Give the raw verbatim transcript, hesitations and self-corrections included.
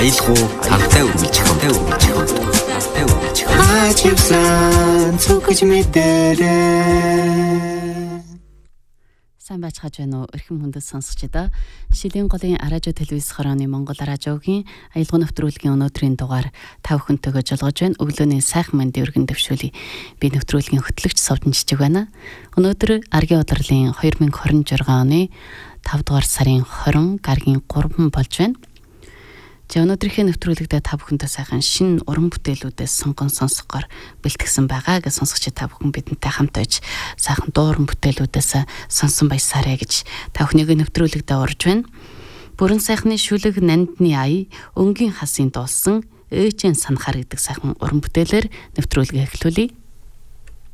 Аялгау хамтаа үргэлж хамтаа үргэлж хамтаа үргэлж Хачивсан цукэж мэдэрээ. Сайн байцгааж байна уу? Эрхэм хүндэт сонсогчдоо. Шилийн голын радио телевиз хорооны Монгол радиогийн аялгау нэвтрүүлгийн өнөөдрийн дугаар та бүхэнтэйгээ жолгож байна. Өглөөний сайхан мэндийн өргөн дэвшүүлье. Би нэвтрүүлгийн хөтлөгч Совдон Жижиг байна. Өнөөдөр Аргийн удирлын две тысячи двадцать шесть оны тавд дугаар сарын двадцать гаргийн тhree болж байна. За өнөөдрийнхээ нэвтрүүлэгтээ та бүхэнтэй сайхан шинэ уран бүтээлүүдээс сонгон сонсгохоор бэлтгэсэн байгаа гэж сонсогч та бүхэн бидэнтэй хамт байж сайхан дуу уран бүтээлүүдээс сонсон баясаарэ гэж та бүхнийг нэвтрүүлэгтээ урьж байна. Бүрэн сайхны шүлэг нандны ая өнгийн хасын дуулсан ээжэн санахаар гэдэг сайхан уран бүтээлээр нэвтрүүлгээ эхлүүлье.